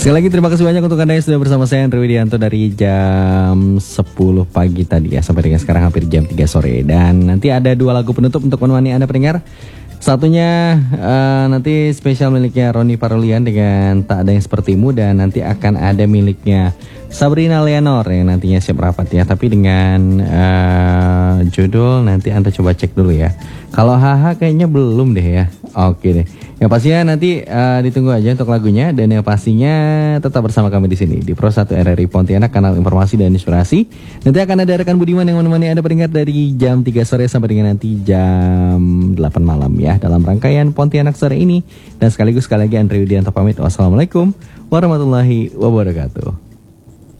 Sekali lagi terima kasih banyak untuk Anda yang sudah bersama saya Andri Widianto dari jam 10 pagi tadi ya sampai dengan sekarang hampir jam 3 sore. Dan nanti ada 2 lagu penutup untuk menemani Anda pendengar. Satunya nanti spesial miliknya Roni Parolian dengan Tak Ada Yang Sepertimu, dan nanti akan ada miliknya Sabrina Leonor yang nantinya siap rapat ya. Tapi dengan judul nanti Anda coba cek dulu ya. Kalau haha kayaknya belum deh ya. Oke deh. Yang pastinya nanti ditunggu aja untuk lagunya, dan yang pastinya tetap bersama kami di sini di Pro 1 RRI Pontianak, kanal informasi dan inspirasi. Nanti akan ada rekan Budiman yang menemani Anda pendengar dari jam 3 sore sampai dengan nanti jam 8 malam ya dalam rangkaian Pontianak sore ini. Dan sekaligus sekali lagi Andri Widianto pamit. Wassalamualaikum warahmatullahi wabarakatuh.